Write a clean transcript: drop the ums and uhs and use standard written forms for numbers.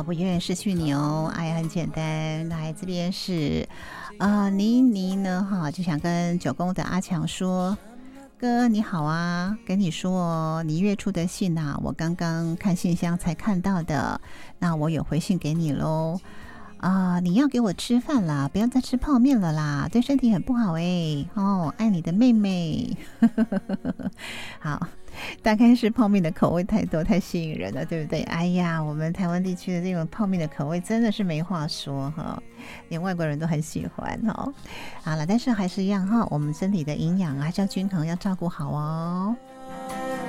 好，不愿意失去你哦，爱很简单。来这边是妮呢哈，就想跟九宫的阿强说，哥你好啊，跟你说哦，你月初的信啊，我刚刚看信箱才看到的，那我有回信给你喽。你要给我吃饭啦，不要再吃泡面了啦，对身体很不好哎。哦，爱你的妹妹。好，大概是泡面的口味太多，太吸引人了，对不对？哎呀，我们台湾地区的这种泡面的口味真的是没话说哈，连外国人都很喜欢哈。好了，但是还是一样哈，我们身体的营养还是要均衡，要照顾好哦。